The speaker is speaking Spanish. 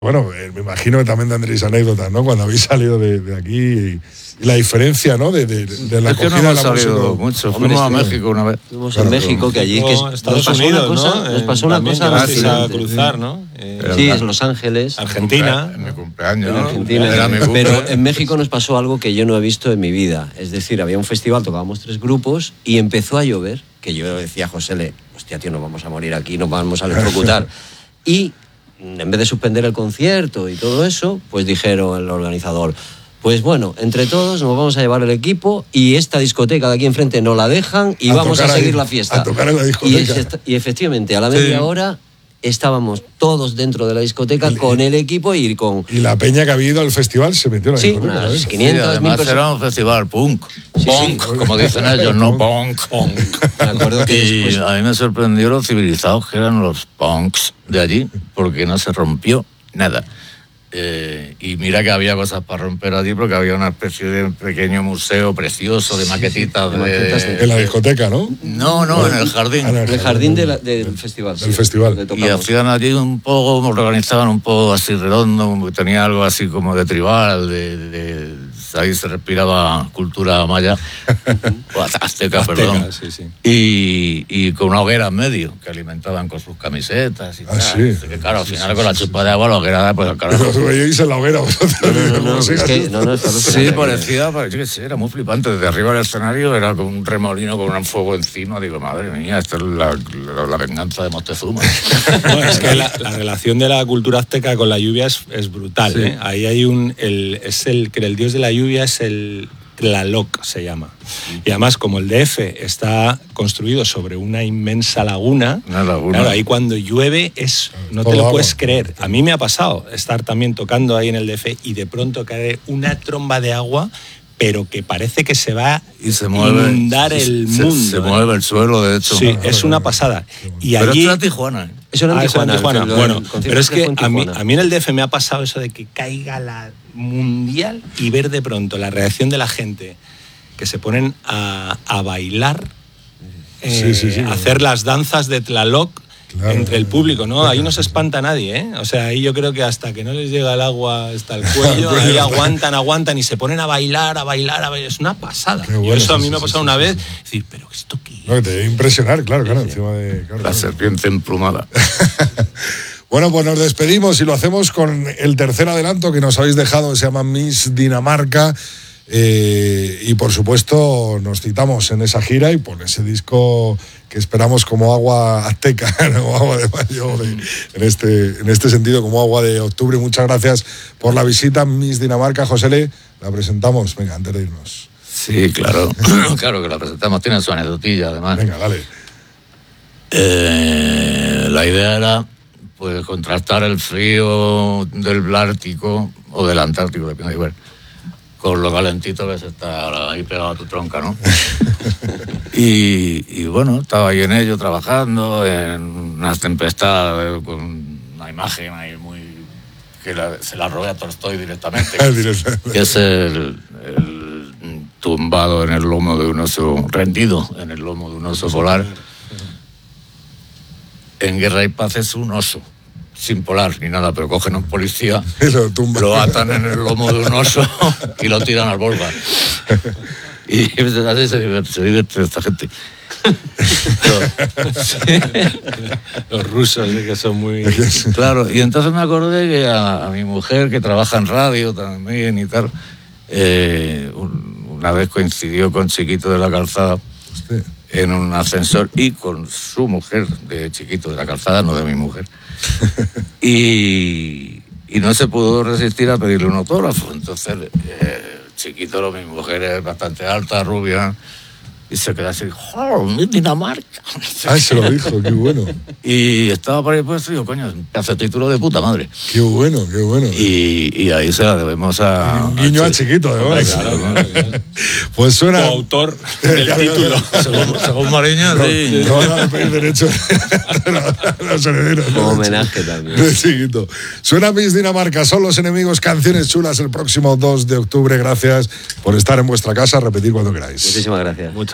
Bueno, me imagino que también tendréis anécdotas, ¿no? Cuando habéis salido de aquí y la diferencia, ¿no? De la es que no hemos salido mucho. Fuimos a México una vez. Fuimos a México, que allí que Estados Unidos, ¿no? Nos pasó una cosa a cruzar, ¿no? Sí, en Los Ángeles. Argentina. En mi cumpleaños. En Argentina. Era mi Pero en México nos pasó algo que yo no he visto en mi vida. Es decir, había un festival, tocábamos 3 grupos y empezó a llover, que yo decía a José, hostia, tío, nos vamos a morir aquí, nos vamos a electrocutar. Y en vez de suspender el concierto y todo eso, pues dijeron el organizador, pues bueno, entre todos nos vamos a llevar el equipo y esta discoteca de aquí enfrente no la dejan y vamos a seguir la fiesta. A tocar en la discoteca. Y efectivamente, a la media hora estábamos todos dentro de la discoteca con el equipo y con... Y la peña que ha habido al festival se metió en la discoteca. Unas 500, Sí, además 1000 era un festival punk. Punk, como dicen ellos, no punk. Me acuerdo que Y después... a mí me sorprendió lo civilizados que eran los punks de allí, porque no se rompió nada. Y mira que había cosas para romper allí, porque había una especie de pequeño museo precioso de maquetitas. En la discoteca, ¿no? No, en el jardín. En el jardín del festival. Del festival. donde Y tocamos. hacían allí un poco, organizaban un poco así redondo, tenía algo así como de tribal, ahí se respiraba cultura maya, o azteca, perdón. Sí. Y con una hoguera en medio, que alimentaban con sus camisetas y tal. Sí. Que claro, al final con la chupa de agua la hoguera, pues al carajo. Os veíais en la hoguera vosotros. Sí, parecía, yo qué sé, era muy flipante. Desde arriba del escenario era como un remolino con un fuego encima. Digo, madre mía, esto es la venganza de Moctezuma. No, es que la relación de la cultura azteca con la lluvia es brutal. Sí. Ahí hay el dios de la lluvia es el Tlaloc, se llama. Y además, como el DF está construido sobre una inmensa laguna, claro, ahí cuando llueve no te lo puedes creer. A mí me ha pasado estar también tocando ahí en el DF y de pronto cae una tromba de agua, pero que parece que se va y se mueve, a inundar el mundo. Se mueve el suelo, de hecho. Sí, es una pasada. Y pero allí, esto era Tijuana. Eso era en Tijuana. Bueno, pero es que a mí en el DF me ha pasado eso de que caiga la mundial y ver de pronto la reacción de la gente que se ponen a bailar, a hacer las danzas de Tlaloc. Claro, entre el público, ¿no? Ahí no se espanta nadie, ¿eh? O sea, ahí yo creo que hasta que no les llega el agua hasta el cuello, ahí aguantan y se ponen a bailar. Es una pasada. Bueno, y eso a mí me ha pasado una vez, decir, ¿pero esto qué es? No, que te debe impresionar, claro, encima de... Claro, la serpiente emplumada. Bueno, pues nos despedimos y lo hacemos con el tercer adelanto que nos habéis dejado, que se llama Miss Dinamarca. Y por supuesto nos citamos en esa gira y por ese disco que esperamos como agua azteca, como agua de mayo, en este sentido, como agua de octubre. Muchas gracias por la visita, Miss Dinamarca. José, la presentamos, venga, antes de irnos. Sí, claro, claro que la presentamos, tiene su anecdotilla además. Venga, dale. La idea era pues contrastar el frío del Ártico o del Antártico, depende de ver, con lo calentito que se está ahí pegado a tu tronca, ¿no? y bueno, estaba ahí en ello, trabajando en unas tempestades, con una imagen ahí muy... que se la robé a Tolstoy directamente, que es el tumbado en el lomo de un oso, rendido en el lomo de un oso polar. En Guerra y Paz es un oso, sin polar ni nada, pero cogen a un policía, lo atan en el lomo de un oso y lo tiran al Volga. Y así se divierte esta gente. Los rusos, que son muy... Claro, y entonces me acordé que a mi mujer, que trabaja en radio también y tal, una vez coincidió con Chiquito de la Calzada en un ascensor y con su mujer de Chiquito de la Calzada, no de mi mujer. Y no se pudo resistir a pedirle un autógrafo. Entonces, Chiquito, mi mujer es bastante alta, rubia, y se quedó así, ¡oh, mi Dinamarca! Se lo dijo, qué bueno. Y estaba por ahí puesto y digo, coño, hace título de puta madre. Qué bueno. Y ahí se la debemos a... Un guiño a Chiquito, además. Claro. Pues suena... Coautor del título. Según Mariño, sí. No van a pedir derechos a los herederos. Como homenaje también. De Chiquito. Suena Miss Dinamarca, son los enemigos, canciones chulas el próximo 2 de octubre. Gracias por estar en vuestra casa, repetir cuando queráis. Muchísimas gracias.